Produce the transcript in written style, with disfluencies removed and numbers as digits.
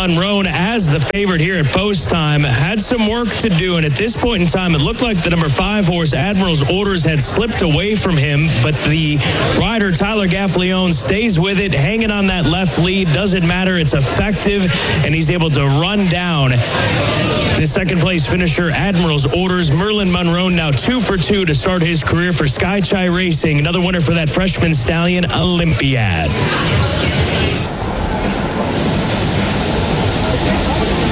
Monroe as the favorite here at post time. Had some work to do, and at this point in time, it looked like the number 5 horse, Admiral's Orders, had slipped away from him, but the rider, Tyler Gaffalione, stays with it, hanging on that left lead. Doesn't matter. It's effective, and he's able to run down the second-place finisher, Admiral's Orders. Merlin Monroe now 2 for 2 to start his career for Sky Chai Racing. Another winner for that freshman stallion, Olympiad.